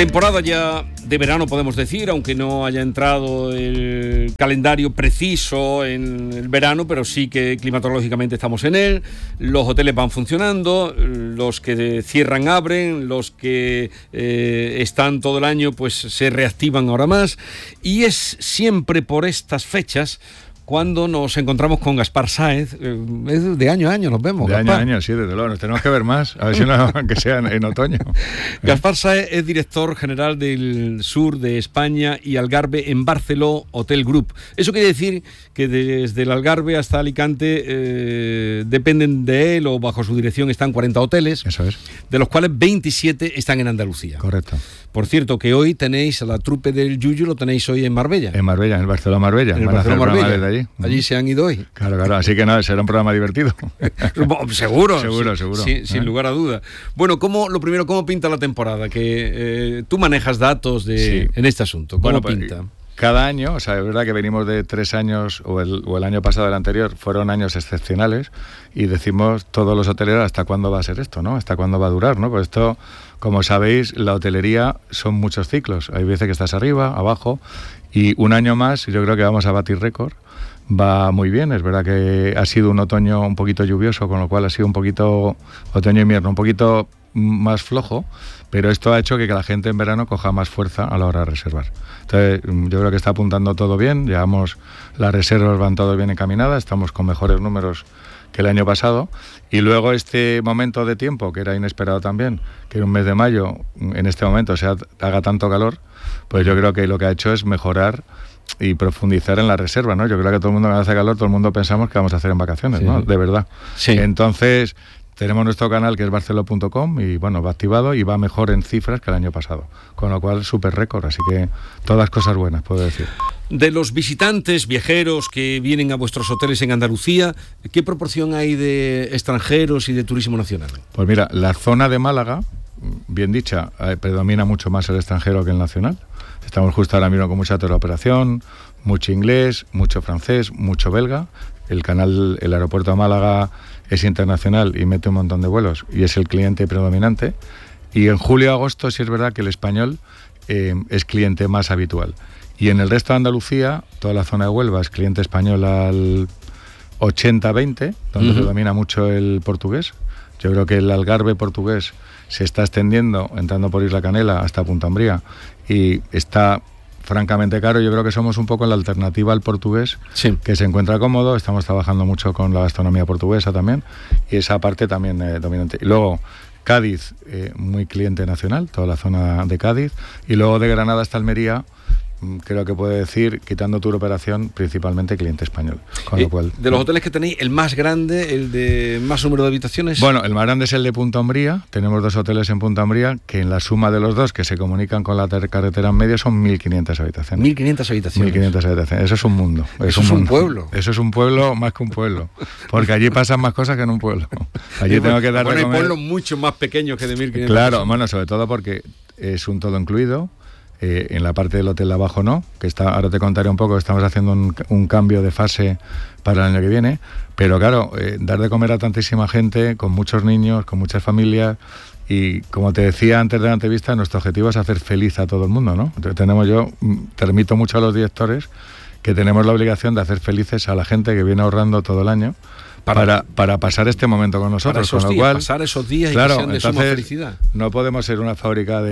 Temporada ya de verano, podemos decir, aunque no haya entrado el calendario preciso en el verano, pero sí que climatológicamente estamos en él. Los hoteles van funcionando, los que cierran abren, los que están todo el año pues se reactivan ahora más, y es siempre por estas fechas cuando nos encontramos con Gaspar Sáez. De año a año nos vemos, de Gaspar. Año a año, sí, desde luego, nos tenemos que ver más, a ver si no, aunque sea en otoño. Gaspar Sáez es director general del sur de España y Algarve en Barceló Hotel Group. Eso quiere decir que desde el Algarve hasta Alicante dependen de él, o bajo su dirección están 40 hoteles. Eso es. De los cuales 27 están en Andalucía. Correcto. Por cierto, que hoy tenéis a la trupe del Yuyu, lo tenéis hoy en Marbella. En Marbella, en el Barceló Marbella. En el Van a hacer Barceló Marbella. desde allí. Allí se han ido hoy. Claro, así que nada, será un programa divertido. Seguro. Sí, sin lugar a duda. Bueno, ¿cómo pinta la temporada? Que tú manejas datos en este asunto. ¿Cómo pinta? Cada año, o sea, es verdad que venimos de 3 años, o el año pasado, el anterior, fueron años excepcionales, y decimos todos los hoteleros hasta cuándo va a ser esto, ¿no? Hasta cuándo va a durar, ¿no? Pues esto, como sabéis, la hotelería son muchos ciclos. Hay veces que estás arriba, abajo, y un año más yo creo que vamos a batir récord. Va muy bien, es verdad que ha sido un otoño un poquito lluvioso, con lo cual ha sido un poquito otoño-invierno, un poquito más flojo, pero esto ha hecho que la gente en verano coja más fuerza a la hora de reservar. Entonces, yo creo que está apuntando todo bien, las reservas van todas bien encaminadas, estamos con mejores números que el año pasado, y luego este momento de tiempo, que era inesperado también, que en un mes de mayo, en este momento, haga tanto calor, pues yo creo que lo que ha hecho es mejorar y profundizar en la reserva, ¿no? Yo creo que todo el mundo, cuando hace calor, todo el mundo pensamos que vamos a hacer en vacaciones, sí. ¿No? De verdad. Sí. Entonces, tenemos nuestro canal que es barceló.com y bueno, va activado y va mejor en cifras que el año pasado, con lo cual súper récord, así que todas cosas buenas, puedo decir. De los visitantes, viajeros que vienen a vuestros hoteles en Andalucía, ¿qué proporción hay de extranjeros y de turismo nacional? Pues mira, la zona de Málaga, bien dicha, predomina mucho más el extranjero que el nacional. Estamos justo ahora mismo con mucha teleoperación, mucho inglés, mucho francés, mucho belga. El aeropuerto de Málaga es internacional y mete un montón de vuelos y es el cliente predominante. Y en julio-agosto sí es verdad que el español es cliente más habitual. Y en el resto de Andalucía, toda la zona de Huelva es cliente español al 80-20, donde predomina mucho el portugués. Yo creo que el Algarve portugués se está extendiendo, entrando por Isla Canela hasta Punta Umbría, y está francamente caro. Yo creo que somos un poco la alternativa al portugués, sí, que se encuentra cómodo. Estamos trabajando mucho con la gastronomía portuguesa también, y esa parte también dominante. Y luego Cádiz, muy cliente nacional, toda la zona de Cádiz, y luego de Granada hasta Almería, creo que puede decir, quitando tour operación, principalmente cliente español. Con lo cual, de los hoteles que tenéis, el más grande, el de más número de habitaciones. Bueno, el más grande es el de Punta Umbría. Tenemos 2 hoteles en Punta Umbría que en la suma de los 2 que se comunican con la carretera en medio son 1.500 habitaciones. 1.500 habitaciones. 1.500 habitaciones. Eso es un mundo. Eso es un pueblo. Eso es un pueblo más que un pueblo. Porque allí pasan más cosas que en un pueblo. Allí tengo que dar de comer. Hay pueblos mucho más pequeños que de 1.500. Claro, bueno, sobre todo porque es un todo incluido. En la parte del hotel de abajo no, ahora te contaré un poco, estamos haciendo un cambio de fase para el año que viene, pero claro, dar de comer a tantísima gente, con muchos niños, con muchas familias, y como te decía antes de la entrevista, nuestro objetivo es hacer feliz a todo el mundo, ¿no? Entonces te remito mucho a los directores, que tenemos la obligación de hacer felices a la gente que viene ahorrando todo el año, para pasar este momento con nosotros, con lo cual pasar esos días, claro, y que sean de suma felicidad. No podemos ser una fábrica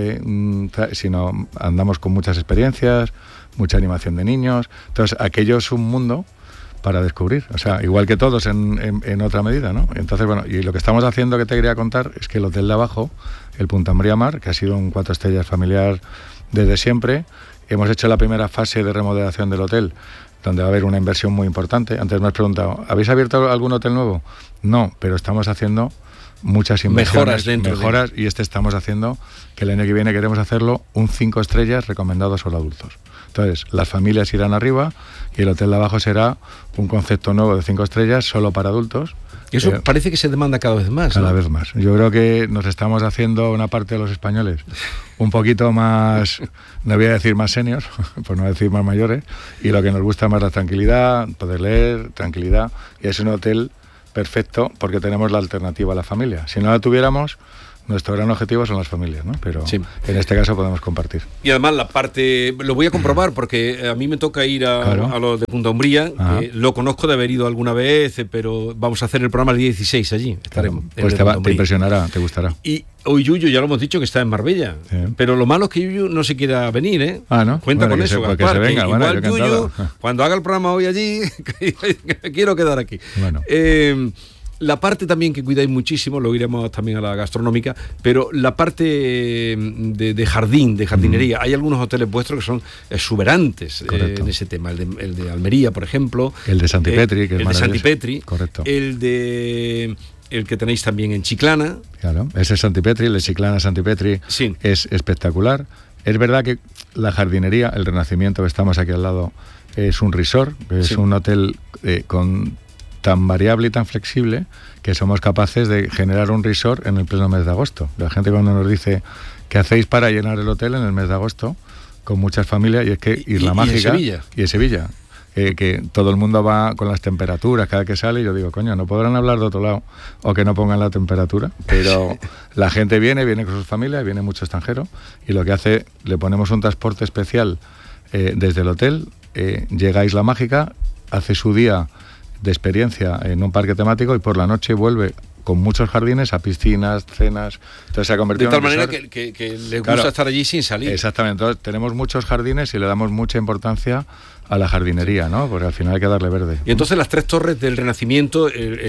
sino andamos con muchas experiencias, mucha animación de niños. Entonces aquello es un mundo para descubrir, o sea, igual que todos en otra medida, ¿no? Entonces, bueno, y lo que estamos haciendo, que te quería contar, es que el hotel de abajo, el Punta Umbría Mar, que ha sido un 4 estrellas familiar desde siempre, hemos hecho la primera fase de remodelación del hotel, donde va a haber una inversión muy importante. Antes me has preguntado, ¿habéis abierto algún hotel nuevo? No, pero estamos haciendo muchas inversiones, mejoras, y estamos haciendo, que el año que viene queremos hacerlo, un 5 estrellas recomendado solo a adultos. Entonces, las familias irán arriba y el hotel de abajo será un concepto nuevo de 5 estrellas solo para adultos. Y eso parece que se demanda cada vez más, Cada vez más. Yo creo que nos estamos haciendo, una parte de los españoles, un poquito más, no voy a decir más seniors, por no decir más mayores, y lo que nos gusta más la tranquilidad, poder leer, tranquilidad, y es un hotel perfecto porque tenemos la alternativa a la familia. Si no la tuviéramos, nuestro gran objetivo son las familias, ¿no? Pero sí, en este caso podemos compartir. Y además la parte, lo voy a comprobar porque a mí me toca ir a los de Punta Umbría, que lo conozco de haber ido alguna vez, pero vamos a hacer el programa el 16 allí, estaremos. Pues te impresionará, te gustará. Y hoy Yuyu, ya lo hemos dicho, que está en Marbella, pero lo malo es que Yuyu no se quiera venir, ¿eh? ¿No? Cuenta con eso, Gaspar, que se venga, igual Yuyu, cuando haga el programa hoy allí, quiero quedar aquí. Bueno. La parte también que cuidáis muchísimo, lo iremos también a la gastronómica, pero la parte de jardín, de jardinería, hay algunos hoteles vuestros que son exuberantes en ese tema, el de Almería, por ejemplo. El de Santipetri, que es el de Santipetri. Correcto. El que tenéis también en Chiclana. Claro, ese es Santipetri, el de Chiclana Santipetri es espectacular. Es verdad que la jardinería, el Renacimiento, que estamos aquí al lado, es un resort, es un hotel con tan variable y tan flexible que somos capaces de generar un resort en el pleno mes de agosto. La gente cuando nos dice ¿qué hacéis para llenar el hotel en el mes de agosto? Con muchas familias, y es que Isla Mágica y en Sevilla, que todo el mundo va con las temperaturas cada que sale, y yo digo, coño, no podrán hablar de otro lado o que no pongan la temperatura, pero la gente viene con sus familias, viene mucho extranjero, y lo que hace, le ponemos un transporte especial desde el hotel, llega a Isla Mágica, hace su día de experiencia en un parque temático y por la noche vuelve con muchos jardines a piscinas, cenas. Entonces se ha convertido de tal manera que les gusta estar allí sin salir. Exactamente. Entonces tenemos muchos jardines y le damos mucha importancia a la jardinería, ¿no? Porque al final hay que darle verde. Y entonces las 3 torres del Renacimiento,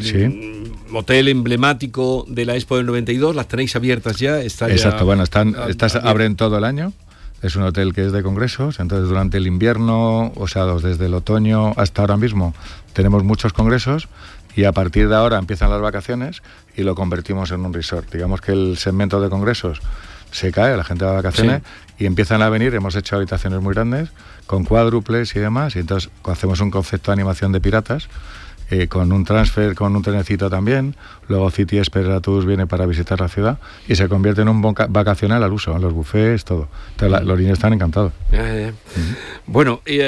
el hotel emblemático de la Expo del 92, las tenéis abiertas ya. Exacto. Bueno, estas abren todo el año. Es un hotel que es de congresos, entonces durante el invierno, o sea, desde el otoño hasta ahora mismo, tenemos muchos congresos y a partir de ahora empiezan las vacaciones y lo convertimos en un resort. Digamos que el segmento de congresos se cae, la gente va de vacaciones y empiezan a venir, hemos hecho habitaciones muy grandes, con cuádruples y demás, y entonces hacemos un concepto de animación de piratas, con un transfer, con un trenecito también. Luego City Express Tours viene para visitar la ciudad y se convierte en un vacacional al uso, los buffets, todo. Entonces, los niños están encantados. Bueno, y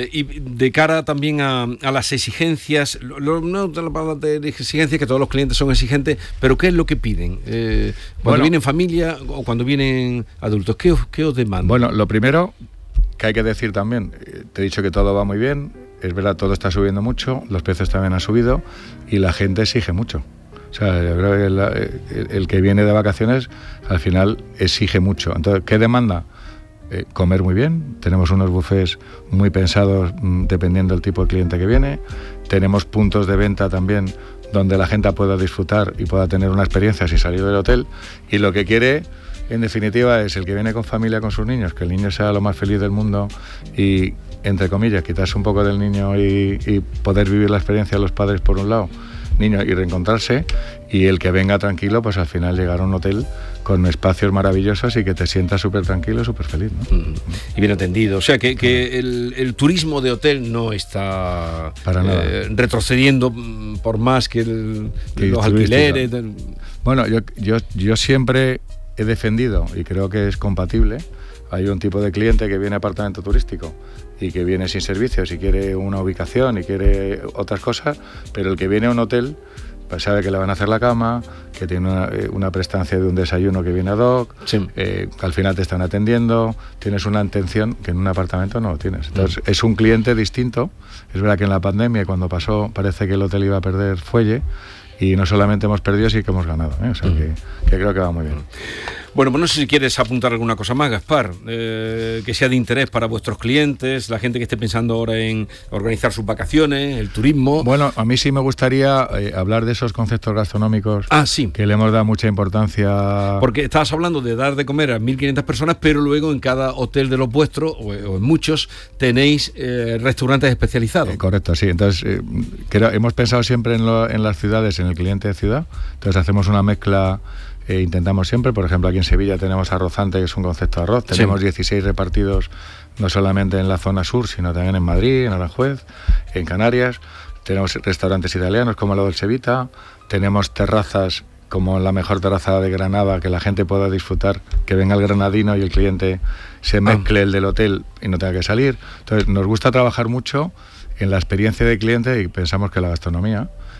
de cara también a las exigencias, no la palabra de exigencias, que todos los clientes son exigentes, pero ¿qué es lo que piden? Cuando vienen familia o cuando vienen adultos, ¿qué os demandan? Bueno, lo primero que hay que decir también, te he dicho que todo va muy bien. Es verdad, todo está subiendo mucho, los precios también han subido y la gente exige mucho. O sea, yo creo que el que viene de vacaciones al final exige mucho. Entonces, ¿qué demanda? Comer muy bien. Tenemos unos buffets muy pensados dependiendo del tipo de cliente que viene. Tenemos puntos de venta también donde la gente pueda disfrutar y pueda tener una experiencia sin salir del hotel. Y lo que quiere, en definitiva, es el que viene con familia, con sus niños, que el niño sea lo más feliz del mundo y, entre comillas, quitarse un poco del niño y poder vivir la experiencia de los padres por un lado, niño, y reencontrarse, y el que venga tranquilo, pues al final llegar a un hotel con espacios maravillosos y que te sientas súper tranquilo, súper feliz, ¿no? Y bien atendido. O sea, que el turismo de hotel no está para nada retrocediendo por más que los alquileres. Bueno, yo siempre he defendido, y creo que es compatible, hay un tipo de cliente que viene a apartamento turístico y que viene sin servicios y quiere una ubicación y quiere otras cosas, pero el que viene a un hotel pues sabe que le van a hacer la cama, que tiene una prestancia de un desayuno que viene ad hoc, que al final te están atendiendo, tienes una atención que en un apartamento no lo tienes. Entonces es un cliente distinto. Es verdad que en la pandemia, cuando pasó, parece que el hotel iba a perder fuelle, y no solamente hemos perdido, sí que hemos ganado, O sea, que creo que va muy bien. Bueno, pues no sé si quieres apuntar alguna cosa más, Gaspar, que sea de interés para vuestros clientes, la gente que esté pensando ahora en organizar sus vacaciones, el turismo. Bueno, a mí sí me gustaría hablar de esos conceptos gastronómicos que le hemos dado mucha importancia. Porque estabas hablando de dar de comer a 1.500 personas, pero luego en cada hotel de los vuestros, o en muchos, tenéis restaurantes especializados. Correcto, sí. Entonces, hemos pensado siempre en las ciudades, en el cliente de ciudad. Entonces hacemos una mezcla. Intentamos siempre, por ejemplo, aquí en Sevilla tenemos Arrozante, que es un concepto de arroz. Tenemos 16 repartidos, no solamente en la zona sur, sino también en Madrid, en Aranjuez, en Canarias. Tenemos restaurantes italianos como la Dolce Vita. Tenemos terrazas como la mejor terraza de Granada, que la gente pueda disfrutar, que venga el granadino y el cliente se mezcle el del hotel y no tenga que salir. Entonces, nos gusta trabajar mucho en la experiencia del cliente y pensamos que la gastronomía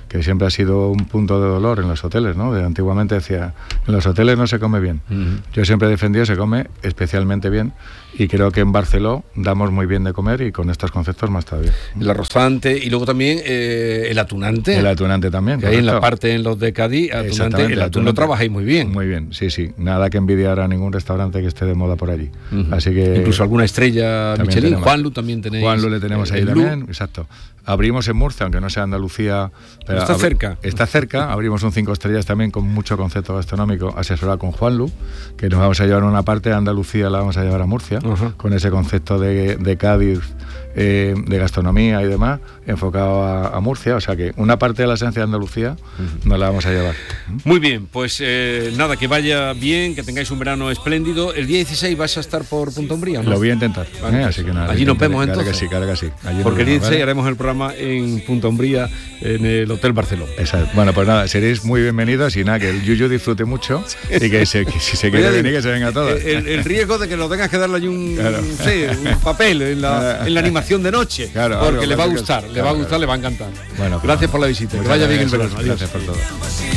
que siempre ha sido un punto de dolor en los hoteles, ¿no? Antiguamente decía, en los hoteles no se come bien. Yo siempre he defendido se come especialmente bien, y creo que en Barceló damos muy bien de comer, y con estos conceptos más todavía. El arrozante y luego también el atunante. El atunante también. Que hay en la parte en los de Cádiz, atunante, el atún lo trabajáis muy bien. Muy bien, sí. Nada que envidiar a ningún restaurante que esté de moda por allí. Así que incluso alguna estrella Michelin, Juanlu también tenéis. Juanlu le tenemos ahí también, exacto. Abrimos en Murcia, aunque no sea Andalucía. Pero está cerca. Está cerca, abrimos un 5 estrellas también con mucho concepto gastronómico, asesorado con Juanlu, que nos vamos a llevar una parte de Andalucía, la vamos a llevar a Murcia, con ese concepto de Cádiz, de gastronomía y demás, enfocado a Murcia, o sea que una parte de la esencia de Andalucía nos la vamos a llevar. Muy bien, pues nada, que vaya bien, que tengáis un verano espléndido. El día 16 vas a estar por Punta Umbría, ¿no? Lo voy a intentar, así que nada. Allí nos vemos entonces. Claro que sí. Allí porque el 16 haremos el programa en Punta Umbría, en el Hotel Barceló. Exacto. Bueno, pues nada, seréis muy bienvenidos, y nada, que el Yuyu disfrute mucho, y que si se quiere venir, que se venga todo. El riesgo de que nos tengas que darle allí un papel en la animación de noche, porque le va a gustar, le va a encantar. Bueno, gracias por la visita, que vaya bien el verano. Gracias por todo.